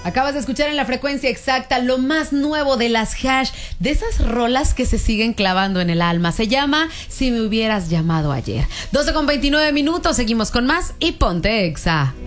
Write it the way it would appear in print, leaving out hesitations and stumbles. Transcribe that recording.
Acabas de escuchar en la frecuencia exacta lo más nuevo de las Hash, de esas rolas que se siguen clavando en el alma. Se llama Si me hubieras llamado ayer. 12:29 minutos, seguimos con más y Ponte Exa.